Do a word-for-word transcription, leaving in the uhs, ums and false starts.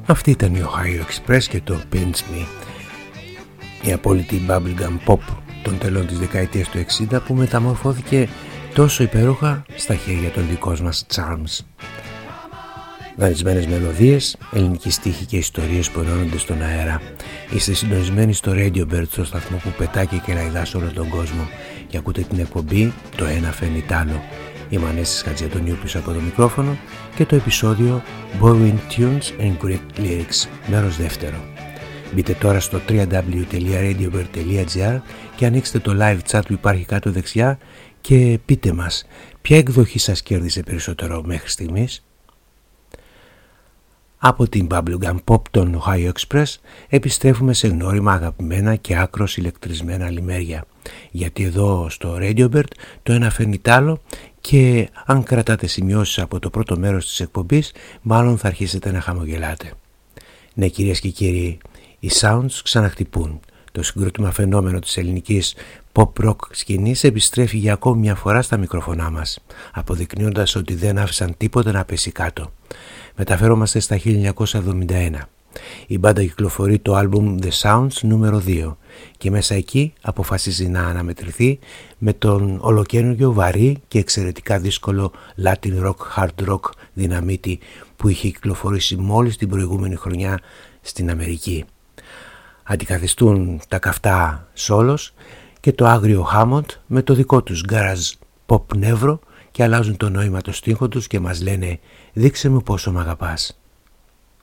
Αυτή ήταν η Ohio Express και το Pinch Me, η απόλυτη bubblegum pop των τελών της δεκαετίας του εξήντα που μεταμορφώθηκε τόσο υπέροχα στα χέρια των δικών μας Charms. Δανεισμένες μελωδίες, ελληνική στίχη και ιστορίες που ενώνονται στον αέρα. Είστε συντονισμένοι στο Radio Bird, στο σταθμό που πετάει και κεραϊδά σε όλο τον κόσμο, και ακούτε την εκπομπή «Το ένα φέρνει τ' άλλο». Είμαι Ανέστης Χατζιαντονίου πίσω από το μικρόφωνο και το επεισόδιο Borrowing Tunes and Greek Lyrics, μέρος δεύτερο. Μπείτε τώρα στο double-u double-u double-u τελεία radio bird τελεία gr και ανοίξτε το live chat που υπάρχει κάτω δεξιά και πείτε μας ποια εκδοχή σας κέρδισε περισσότερο μέχρι στιγμής. Από την bubblegum pop των Ohio Express επιστρέφουμε σε γνώριμα αγαπημένα και άκρος ηλεκτρισμένα λιμέρια, γιατί εδώ στο Radio Bird το ένα φέρνει τ' άλλο και αν κρατάτε σημειώσεις από το πρώτο μέρος της εκπομπής μάλλον θα αρχίσετε να χαμογελάτε. Ναι, κυρίες και κύριοι, οι sounds ξαναχτυπούν. Το συγκρότημα φαινόμενο της ελληνικής pop rock σκηνής επιστρέφει για ακόμη μια φορά στα μικροφωνά μας, αποδεικνύοντας ότι δεν άφησαν τίποτα να πέσει κάτω. Μεταφέρομαστε στα χίλια εννιακόσια εβδομήντα ένα. Η μπάντα κυκλοφορεί το άλμπουμ The Sounds νούμερο δύο και μέσα εκεί αποφασίζει να αναμετρηθεί με τον ολοκαίνουργιο βαρύ και εξαιρετικά δύσκολο Latin rock, hard rock δυναμίτη που είχε κυκλοφορήσει μόλις την προηγούμενη χρονιά στην Αμερική. Αντικαθιστούν τα καυτά solos και το άγριο Hammond με το δικό τους garage pop νεύρο και αλλάζουν το νόημα το στίχο τους και μας λένε «Δείξε μου πόσο μ' αγαπάς».